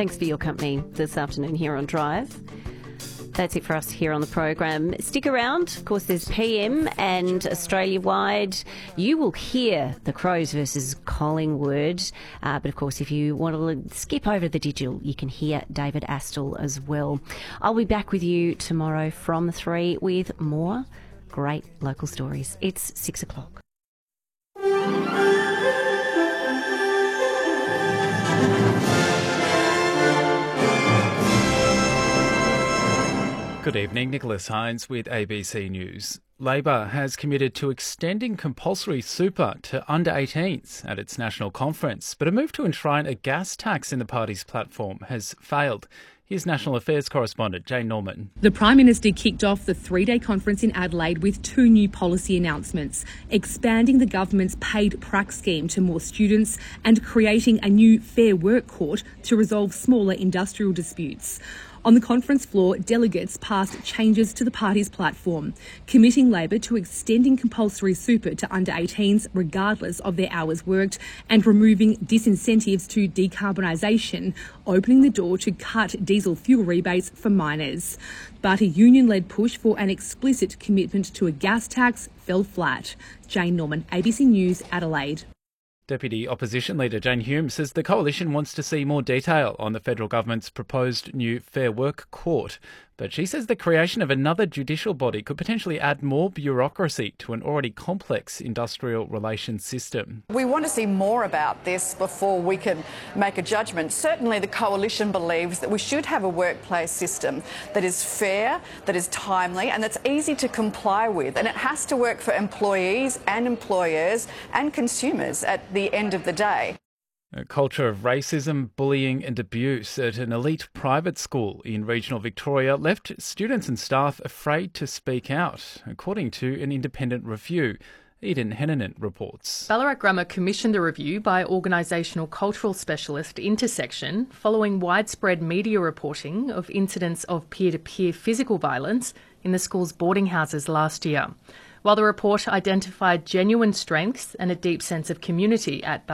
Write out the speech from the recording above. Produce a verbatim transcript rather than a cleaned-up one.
Thanks for your company this afternoon here on Drive. That's it for us here on the program. Stick around. Of course, there's P M and Australia-wide. You will hear the Crows versus Collingwood. Uh, but, of course, if you want to skip over the digital, you can hear David Astle as well. I'll be back with you tomorrow from three with more great local stories. It's six o'clock. Good evening, Nicholas Hines with A B C News. Labor has committed to extending compulsory super to under eighteens at its national conference, but a move to enshrine a gas tax in the party's platform has failed. Here's National Affairs correspondent Jane Norman. The Prime Minister kicked off the three-day conference in Adelaide with two new policy announcements, expanding the government's paid prac scheme to more students and creating a new Fair Work Court to resolve smaller industrial disputes. On the conference floor, delegates passed changes to the party's platform, committing Labor to extending compulsory super to under eighteens regardless of their hours worked and removing disincentives to decarbonisation, opening the door to cut diesel fuel rebates for miners. But a union-led push for an explicit commitment to a gas tax fell flat. Jane Norman, A B C News, Adelaide. Deputy Opposition Leader Jane Hume says the coalition wants to see more detail on the federal government's proposed new Fair Work Court. But she says the creation of another judicial body could potentially add more bureaucracy to an already complex industrial relations system. We want to see more about this before we can make a judgment. Certainly the coalition believes that we should have a workplace system that is fair, that is timely and that's easy to comply with. And it has to work for employees and employers and consumers at the end of the day. A culture of racism, bullying and abuse at an elite private school in regional Victoria left students and staff afraid to speak out, according to an independent review. Eden Hennanen reports. Ballarat Grammar commissioned a review by organisational cultural specialist Intersection following widespread media reporting of incidents of peer-to-peer physical violence in the school's boarding houses last year. While the report identified genuine strengths and a deep sense of community at